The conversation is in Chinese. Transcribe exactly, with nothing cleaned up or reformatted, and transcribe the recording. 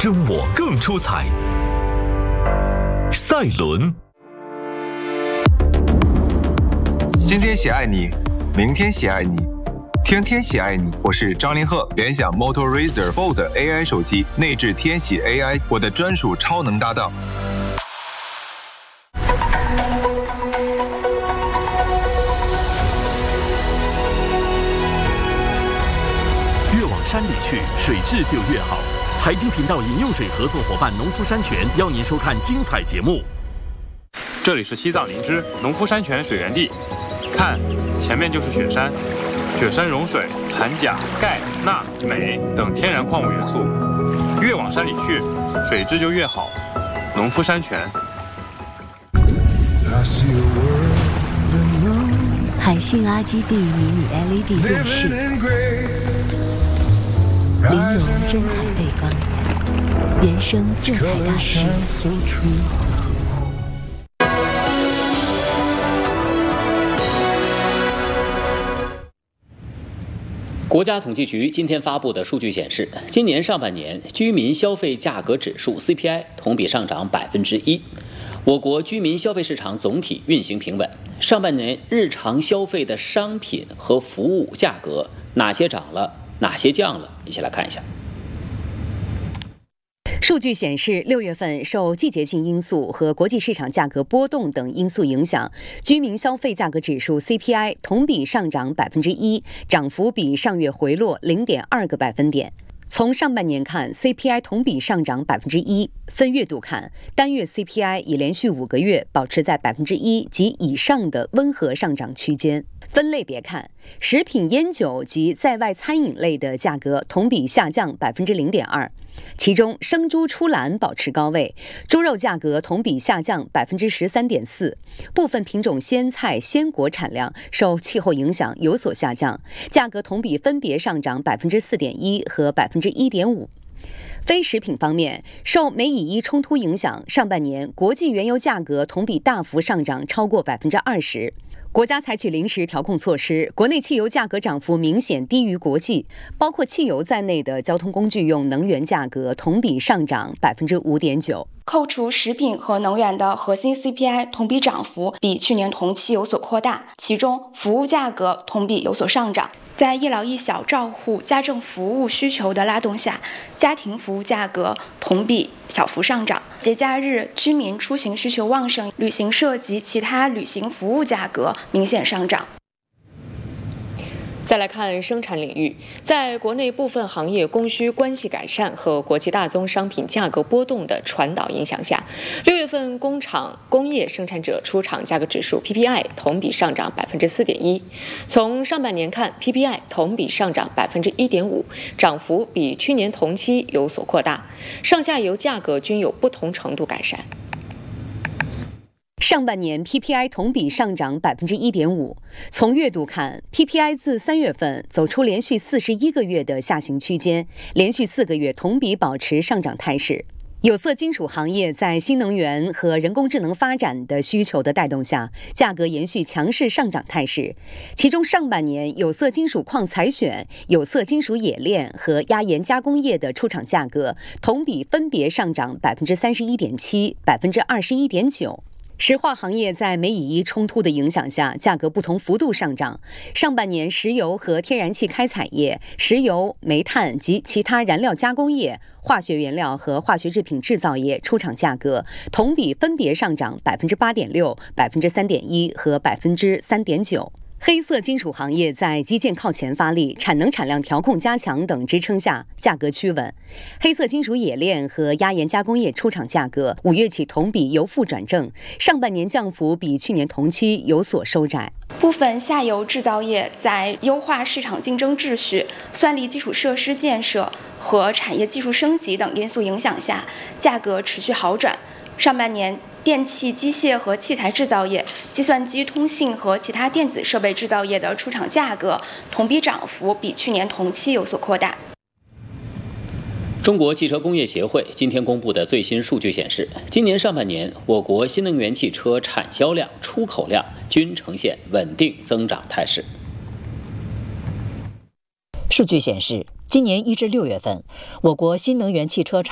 真我更出彩。赛伦， 今天喜爱你，明天喜爱你，天天喜爱你。我是张凌赫，联想 Moto Razr Fold A I 手机，内置天喜 A I， 我的专属超能搭档。 越往山里去，水质就越好。财经频道饮用水合作伙伴农夫山泉邀您收看精彩节目。 这里是西藏林芝农夫山泉水源地，看，前面就是雪山，雪山融水含钾、钙、钠、镁等天然矿物元素，越往山里去，水质就越好。农夫山泉。 海信 R G B 迷你 L E D 电视，玲珑真彩背光，原声色彩大师。 国家统计局今天发布的数据显示，今年上半年居民消费价格指数 C P I 同比上涨百分之一。我国居民消费市场总体运行平稳。上半年日常消费的商品和服务价格哪些涨了，哪些降了？一起来看一下。 数据显示，六月份受季节性因素和国际市场价格波动等因素影响，居民消费价格指数 C P I 同比上涨百分之一，涨幅比上月回落零点二个百分点。从上半年看 ，C P I 同比上涨百分之一。分月度看，单月 C P I 已连续五个月保持在百分之一及以上的温和上涨区间。分类别看，食品、烟酒及在外餐饮类的价格同比下降百分之零点二，其中生猪出栏保持高位，猪肉价格同比下降百分之十三点四。部分品种鲜菜、鲜果产量受气候影响有所下降，价格同比分别上涨百分之四点一和百分之一点五。非食品方面，受美以伊冲突影响，上半年国际原油价格同比大幅上涨超过百分之二十。国家采取临时调控措施，国内汽油价格涨幅明显低于国际，包括汽油在内的交通工具用能源价格同比上涨百分之五点九。 扣除食品和能源的核心 C P I 同比涨幅比去年同期有所扩大，其中服务价格同比有所上涨。在一老一小照护家政服务需求的拉动下，家庭服务价格同比小幅上涨。节假日居民出行需求旺盛，旅行社及其他旅行服务价格明显上涨。 再来看生产领域，在国内部分行业供需关系改善和国际大宗商品价格波动的传导影响下，六月份工厂工业生产者出厂价格指数 P P I 同比上涨百分之四点一。从上半年看 ，P P I 同比上涨百分之一点五，涨幅比去年同期有所扩大，上下游价格均有不同程度改善。 上半年 P P I 同比上涨百分之一点五。从月度看 ，P P I 自三月份走出连续四十一个月的下行区间，连续四个月同比保持上涨态势。有色金属行业在新能源和人工智能发展的需求的带动下，价格延续强势上涨态势。其中上半年有色金属矿采选、有色金属冶炼和压延加工业的出厂价格同比分别上涨百分之三十一点七、百分之二十一点九。石化行业在美以伊冲突的影响下，价格不同幅度上涨。上半年石油和天然气开采业、石油、煤炭及其他燃料加工业、化学原料和化学制品制造业出厂价格同比分别上涨百分之八点六、百分之三点一和百分之三点九。黑色金属行业在基建靠前发力、产能产量调控加强等支撑下，价格趋稳。黑色金属冶炼和压延加工业出厂价格五月起同比由负转正，上半年降幅比去年同期有所收窄。 部分下游制造业在优化市场竞争秩序、算力基础设施建设和产业技术升级等因素影响下，价格持续好转。上半年电气、机械和器材制造业、计算机、通信和其他电子设备制造业的出厂价格同比涨幅比去年同期有所扩大。 中国汽车工业协会今天公布的最新数据显示，今年上半年我国新能源汽车产销量、出口量均呈现稳定增长态势。 数据显示，今年一至六月份，我国新能源汽车产